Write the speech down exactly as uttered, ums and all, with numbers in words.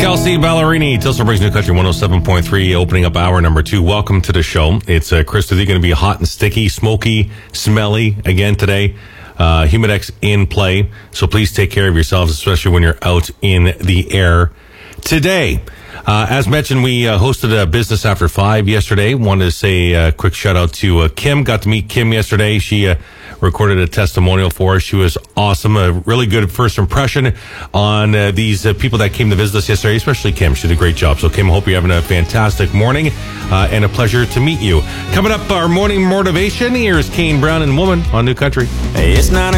Kelsey Ballerini, Tilson Brings New Country one oh seven point three, opening up hour number two. Welcome to the show. It's uh, Chris Today, going to be hot and sticky, smoky, smelly again today. Uh, Humidex in play, so please take care of yourselves, especially when you're out in the air today. Uh, as mentioned, we uh, hosted a Business After Five yesterday. Wanted to say a quick shout out to uh, Kim. Got to meet Kim yesterday. She uh, recorded a testimonial for us. She was awesome. A really good first impression on uh, these uh, people that came to visit us yesterday, especially Kim. She did a great job. So Kim, hope you're having a fantastic morning uh, and a pleasure to meet you. Coming up, our morning motivation. Here's Kane Brown and Woman on New Country. Hey, it's not